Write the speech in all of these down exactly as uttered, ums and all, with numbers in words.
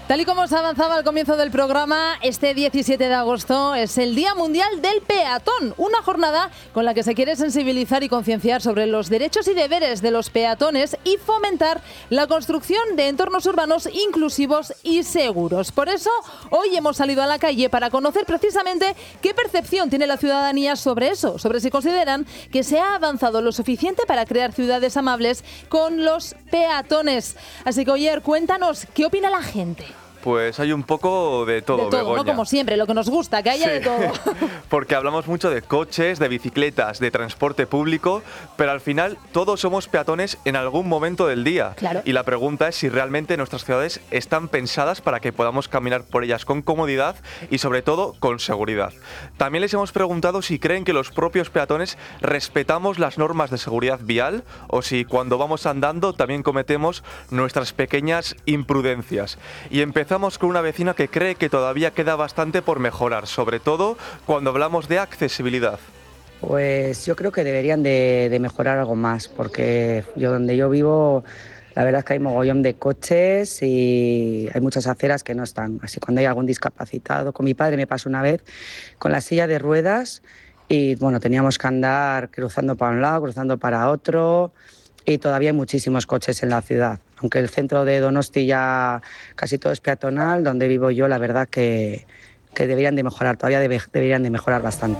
Tal y como se avanzaba al comienzo del programa, este diecisiete de agosto es el Día Mundial del Peatón, una jornada con la que se quiere sensibilizar y concienciar sobre los derechos y deberes de los peatones y fomentar la construcción de entornos urbanos inclusivos y seguros. Por eso, hoy hemos salido a la calle para conocer precisamente qué percepción tiene la ciudadanía sobre eso, sobre si consideran que se ha avanzado lo suficiente para crear ciudades amables con los peatones. Así que, Oyer, cuéntanos, ¿qué opina la gente? Pues hay un poco de todo, de todo, Begoña. ¿no? Como siempre, lo que nos gusta, que haya sí. de todo. Porque hablamos mucho de coches, de bicicletas, de transporte público, pero al final todos somos peatones en algún momento del día. Claro. Y la pregunta es si realmente nuestras ciudades están pensadas para que podamos caminar por ellas con comodidad y sobre todo con seguridad. También les hemos preguntado si creen que los propios peatones respetamos las normas de seguridad vial o si cuando vamos andando también cometemos nuestras pequeñas imprudencias. Y empezamos con una vecina que cree que todavía queda bastante por mejorar, sobre todo cuando hablamos de accesibilidad. Pues yo creo que deberían de, de mejorar algo más, porque yo donde yo vivo, la verdad es que hay mogollón de coches y hay muchas aceras que no están. Así cuando hay algún discapacitado, con mi padre me pasó una vez con la silla de ruedas y bueno, teníamos que andar cruzando para un lado, cruzando para otro. Y todavía hay muchísimos coches en la ciudad. Aunque el centro de Donosti ya casi todo es peatonal, donde vivo yo, la verdad que, que deberían de mejorar, todavía debe, deberían de mejorar bastante.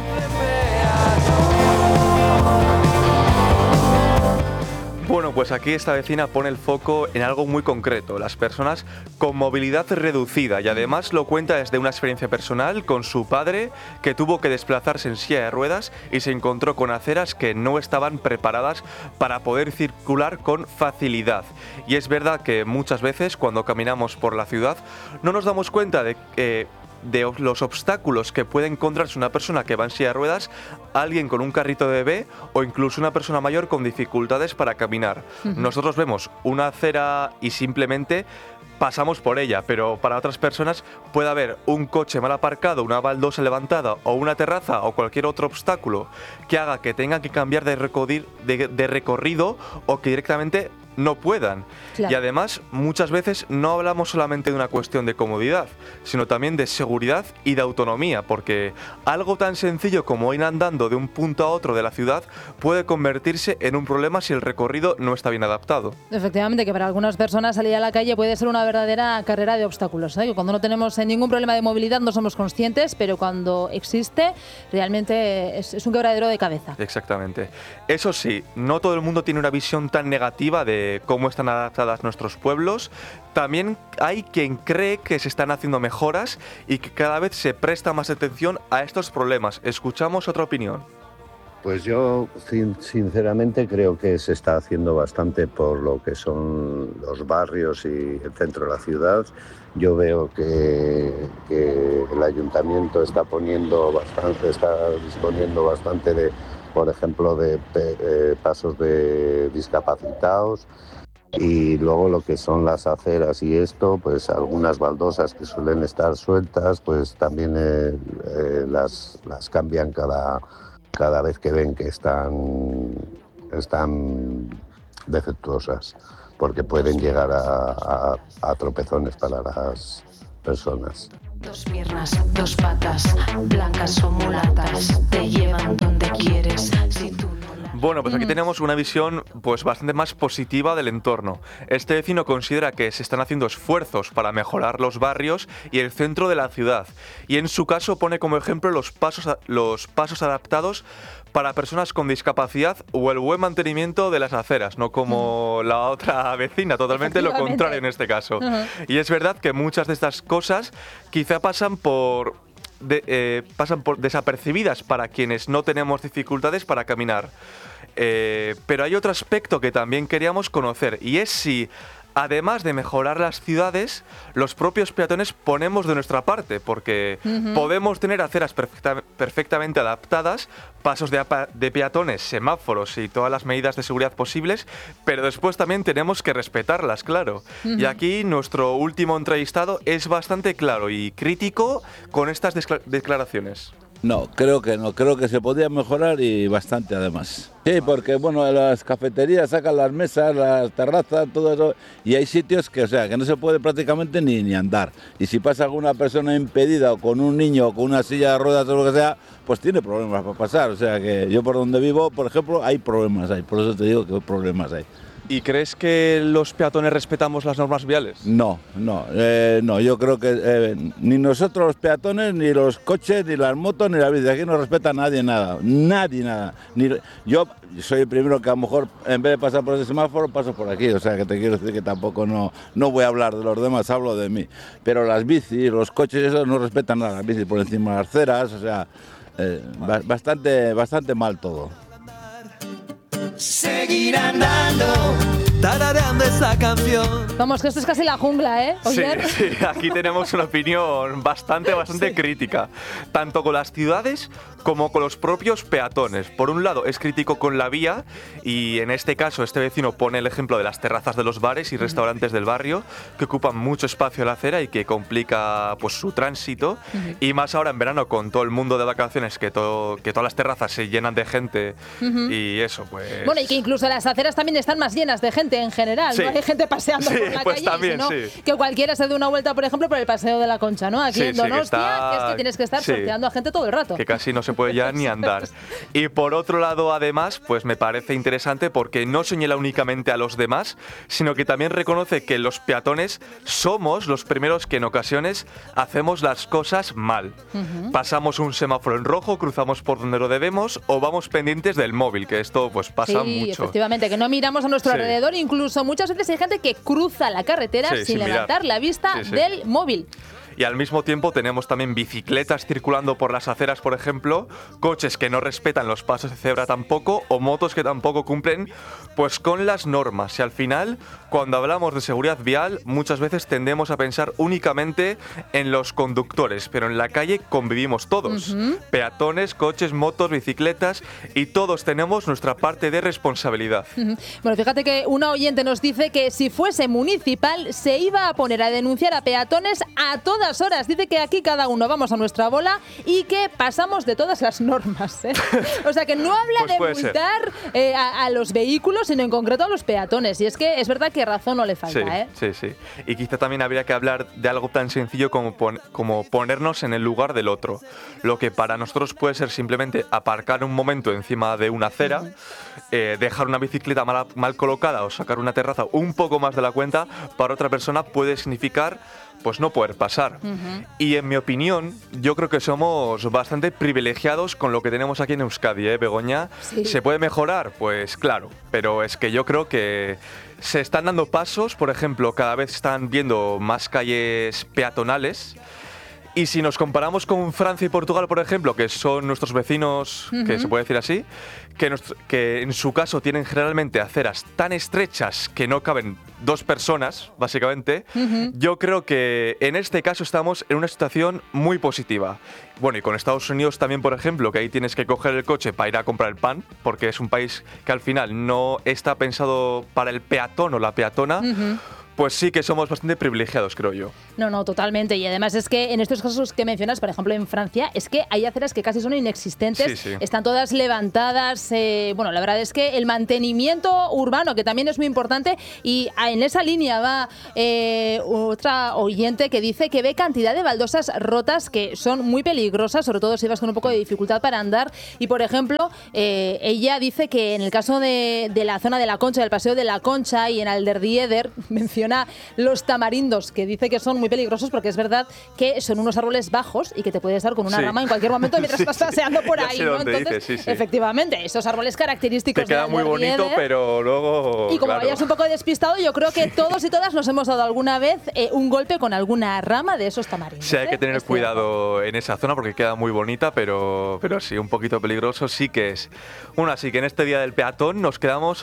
Bueno, pues aquí esta vecina pone el foco en algo muy concreto, las personas con movilidad reducida, y además lo cuenta desde una experiencia personal con su padre, que tuvo que desplazarse en silla de ruedas y se encontró con aceras que no estaban preparadas para poder circular con facilidad. Y es verdad que muchas veces cuando caminamos por la ciudad no nos damos cuenta de que eh, de los obstáculos que puede encontrarse una persona que va en silla de ruedas, alguien con un carrito de bebé o incluso una persona mayor con dificultades para caminar. Uh-huh. Nosotros vemos una acera y simplemente pasamos por ella, pero para otras personas puede haber un coche mal aparcado, una baldosa levantada o una terraza o cualquier otro obstáculo que haga que tengan que cambiar de, recorrido, de, de recorrido o que directamente no puedan. Claro. Y además, muchas veces no hablamos solamente de una cuestión de comodidad, sino también de seguridad y de autonomía, porque algo tan sencillo como ir andando de un punto a otro de la ciudad puede convertirse en un problema si el recorrido no está bien adaptado. Efectivamente, que para algunas personas salir a la calle puede ser una verdadera carrera de obstáculos, ¿eh? Que cuando no tenemos ningún problema de movilidad no somos conscientes, pero cuando existe, realmente es, es un quebradero de cabeza. Exactamente. Eso sí, no todo el mundo tiene una visión tan negativa de cómo están adaptadas nuestros pueblos. También hay quien cree que se están haciendo mejoras y que cada vez se presta más atención a estos problemas. Escuchamos otra opinión. Pues yo sinceramente creo que se está haciendo bastante por lo que son los barrios y el centro de la ciudad. Yo veo que, que el ayuntamiento está poniendo bastante, está disponiendo bastante de, por ejemplo, de eh, pasos de discapacitados, y luego lo que son las aceras y esto, pues algunas baldosas que suelen estar sueltas, pues también eh, eh, las, las cambian cada, cada vez que ven que están, están defectuosas, porque pueden llegar a, a, a tropezones para las personas. Dos piernas, dos patas, blancas o mulatas, te llevan donde quieres. Si tú no la... Bueno, pues aquí tenemos una visión pues bastante más positiva del entorno. Este vecino considera que se están haciendo esfuerzos para mejorar los barrios y el centro de la ciudad. Y en su caso pone como ejemplo los pasos, los pasos adaptados para personas con discapacidad o el buen mantenimiento de las aceras, no como mm. la otra vecina, totalmente lo contrario en este caso. Uh-huh. Y es verdad que muchas de estas cosas quizá pasan por, de, eh, pasan por desapercibidas para quienes no tenemos dificultades para caminar. Eh, pero hay otro aspecto que también queríamos conocer, y es si, además de mejorar las ciudades, los propios peatones ponemos de nuestra parte, porque uh-huh. podemos tener aceras perfecta, perfectamente adaptadas, pasos de, de peatones, semáforos y todas las medidas de seguridad posibles, pero después también tenemos que respetarlas, claro. Uh-huh. Y aquí nuestro último entrevistado es bastante claro y crítico con estas declaraciones. No, creo que no, creo que se podía mejorar y bastante además. Sí, porque bueno, las cafeterías sacan las mesas, las terrazas, todo eso, y hay sitios que, o sea, que no se puede prácticamente ni, ni andar. Y si pasa alguna persona impedida o con un niño o con una silla de ruedas o lo que sea, pues tiene problemas para pasar. O sea que yo por donde vivo, por ejemplo, hay problemas ahí, por eso te digo que hay problemas ahí. ¿Y crees que los peatones respetamos las normas viales? No, no, eh, no, yo creo que eh, ni nosotros los peatones, ni los coches, ni las motos, ni la bici, aquí no respeta a nadie nada, nadie nada. Ni, yo soy el primero que a lo mejor en vez de pasar por ese semáforo paso por aquí, o sea que te quiero decir que tampoco no, no voy a hablar de los demás, hablo de mí. Pero las bicis, los coches, eso no respetan nada, las bicis por encima de las aceras, o sea, eh, bastante, bastante mal todo. Seguir andando, tarareando esa canción. Vamos, que esto es casi la jungla, ¿eh? Sí, Oyer. sí, aquí tenemos una opinión bastante, bastante sí. crítica, tanto con las ciudades como con los propios peatones. Por un lado, es crítico con la vía y en este caso este vecino pone el ejemplo de las terrazas de los bares y restaurantes del barrio que ocupan mucho espacio en la acera y que complica pues su tránsito. Uh-huh. Y más ahora en verano con todo el mundo de vacaciones, que, todo, que todas las terrazas se llenan de gente uh-huh. y eso pues... Bueno, y que incluso las aceras también están más llenas de gente en general, sí. ¿no? Hay gente paseando sí, por la pues calle, también, sino sí. que cualquiera se dé una vuelta, por ejemplo, por el Paseo de la Concha, ¿no? Aquí sí, en sí, Donostia, que, está... que es que tienes que estar sí. sorteando a gente todo el rato. Que casi no se puede ya ni andar. Y por otro lado, además, pues me parece interesante porque no señala únicamente a los demás, sino que también reconoce que los peatones somos los primeros que en ocasiones hacemos las cosas mal. Uh-huh. Pasamos un semáforo en rojo, cruzamos por donde lo debemos o vamos pendientes del móvil, que esto pues pasa sí, mucho. Efectivamente, que no miramos a nuestro sí. alrededor, incluso muchas veces hay gente que cruza la carretera sí, sin, sin levantar mirar. la vista sí, sí. del móvil. Y al mismo tiempo tenemos también bicicletas circulando por las aceras, por ejemplo, coches que no respetan los pasos de cebra tampoco, o motos que tampoco cumplen pues con las normas. Y al final, cuando hablamos de seguridad vial, muchas veces tendemos a pensar únicamente en los conductores, pero en la calle convivimos todos. Uh-huh. Peatones, coches, motos, bicicletas, y todos tenemos nuestra parte de responsabilidad. Uh-huh. Bueno, fíjate que una oyente nos dice que si fuese municipal se iba a poner a denunciar a peatones a todas horas. Dice que aquí cada uno vamos a nuestra bola y que pasamos de todas las normas, ¿eh? O sea que no habla pues de multar eh, a, a los vehículos, sino en concreto a los peatones. Y es que es verdad que razón no le falta, sí, ¿eh? Sí, sí. Y quizá también habría que hablar de algo tan sencillo como, pon- como ponernos en el lugar del otro. Lo que para nosotros puede ser simplemente aparcar un momento encima de una acera, uh-huh. eh, dejar una bicicleta mal, mal colocada o sacar una terraza un poco más de la cuenta, para otra persona puede significar pues no poder pasar. Uh-huh. Y en mi opinión, yo creo que somos bastante privilegiados con lo que tenemos aquí en Euskadi, ¿eh, Begoña? Sí. ¿Se puede mejorar? Pues claro, pero es que yo creo que se están dando pasos, por ejemplo, cada vez están viendo más calles peatonales. Y si nos comparamos con Francia y Portugal, por ejemplo, que son nuestros vecinos, uh-huh. que se puede decir así, que, nos, que en su caso tienen generalmente aceras tan estrechas que no caben dos personas, básicamente, uh-huh. yo creo que en este caso estamos en una situación muy positiva. Bueno, y con Estados Unidos también, por ejemplo, que ahí tienes que coger el coche para ir a comprar el pan, porque es un país que al final no está pensado para el peatón o la peatona, uh-huh. pues sí que somos bastante privilegiados, creo yo. No, no, totalmente. Y además es que en estos casos que mencionas, por ejemplo en Francia, es que hay aceras que casi son inexistentes, sí, sí. están todas levantadas. Eh, bueno, la verdad es que el mantenimiento urbano, que también es muy importante, y en esa línea va eh, otra oyente que dice que ve cantidad de baldosas rotas que son muy peligrosas, sobre todo si vas con un poco de dificultad para andar. Y por ejemplo, eh, ella dice que en el caso de, de la zona de la Concha, del Paseo de la Concha y en Alderdieder, menciona los tamarindos, que dice que son muy peligrosos porque es verdad que son unos árboles bajos y que te puedes dar con una sí. rama en cualquier momento mientras sí, estás paseando por ya ahí, sé ¿no? dónde Entonces, dices, sí, sí. efectivamente, esos árboles característicos te queda de muy bonito, pero luego... Y como claro. vayas un poco despistado, yo creo que todos y todas nos hemos dado alguna vez eh, un golpe con alguna rama de esos tamarindos. Sí, hay que ¿eh? tener Estoy cuidado en esa zona porque queda muy bonita, pero, pero sí, un poquito peligroso sí que es. Bueno, así que en este Día del Peatón nos quedamos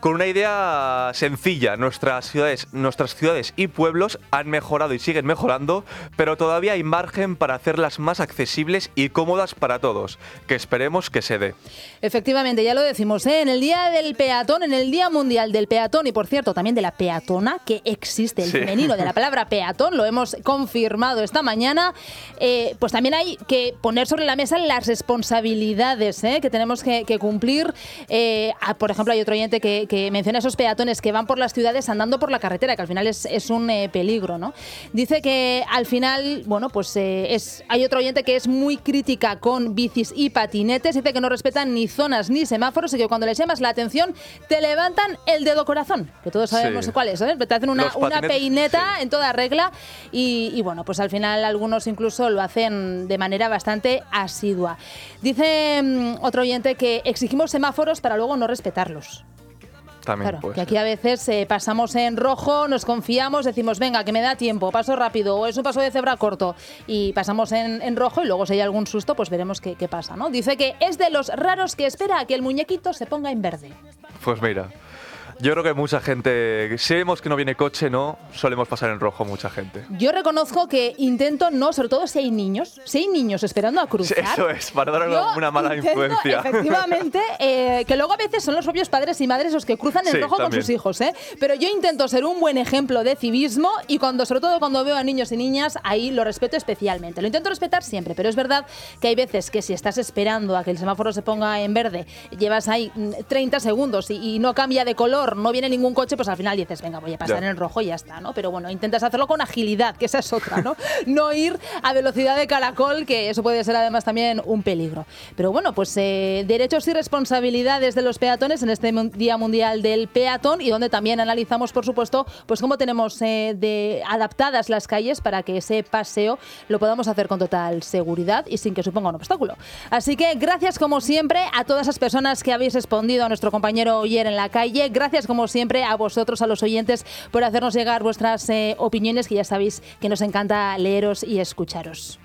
con una idea sencilla. Nuestras ciudades, nuestras ciudades y pueblos han mejorado y siguen mejorando, pero todavía hay margen para hacerlas más accesibles y cómodas para todos, que esperemos que se dé. Efectivamente, ya lo decimos, ¿eh? En el Día del Peatón, en el Día Mundial del Peatón y, por cierto, también de la peatona, que existe el Sí. femenino de la palabra peatón, lo hemos confirmado esta mañana, eh, pues también hay que poner sobre la mesa las responsabilidades ¿eh? que tenemos que, que cumplir. Eh, a, por ejemplo, hay otro oyente que, que menciona esos peatones que van por las ciudades andando por la carretera, que al final es, es un eh, peligro, ¿no? Dice que al final, bueno, pues eh, es, hay otro oyente que es muy crítica con bicis y patinetes, dice que no respetan ni zonas ni semáforos y que cuando les llamas la atención te levantan el dedo corazón, que todos sabemos Sí. cuál es, ¿eh? Te hacen una, Los una patinetes, peineta sí. en toda regla y, y bueno, pues al final algunos incluso lo hacen de manera bastante asidua. Dice mm, otro oyente que exigimos semáforos para luego no respetarlos. También Claro, puede que ser. aquí a veces eh, pasamos en rojo, nos confiamos, decimos, venga, que me da tiempo, paso rápido, o es un paso de cebra corto, y pasamos en, en rojo y luego si hay algún susto, pues veremos qué, qué pasa, ¿no? Dice que es de los raros que espera a que el muñequito se ponga en verde. Pues mira, yo creo que mucha gente, si vemos que no viene coche, no, solemos pasar en rojo mucha gente. Yo reconozco que intento no, sobre todo si hay niños, si hay niños esperando a cruzar. Eso es, para dar Yo una mala intento, influencia. Efectivamente, eh, que luego a veces son los propios padres y madres los que cruzan en Sí, rojo también. con sus hijos, ¿eh? Pero yo intento ser un buen ejemplo de civismo y cuando, sobre todo cuando veo a niños y niñas, ahí lo respeto especialmente. Lo intento respetar siempre, pero es verdad que hay veces que si estás esperando a que el semáforo se ponga en verde, llevas ahí treinta segundos y, y no cambia de color, no viene ningún coche, pues al final dices, venga, voy a pasar Ya. en rojo y ya está, ¿no? Pero bueno, intentas hacerlo con agilidad, que esa es otra, ¿no? No ir a velocidad de caracol, que eso puede ser además también un peligro. Pero bueno, pues eh, derechos y responsabilidades de los peatones en este mun- Día Mundial del Peatón y donde también analizamos, por supuesto, pues cómo tenemos eh, de adaptadas las calles para que ese paseo lo podamos hacer con total seguridad y sin que suponga un obstáculo. Así que gracias como siempre a todas esas personas que habéis respondido a nuestro compañero Oyer en la calle. Gracias como siempre a vosotros, a los oyentes, por hacernos llegar vuestras eh, opiniones, que ya sabéis que nos encanta leeros y escucharos.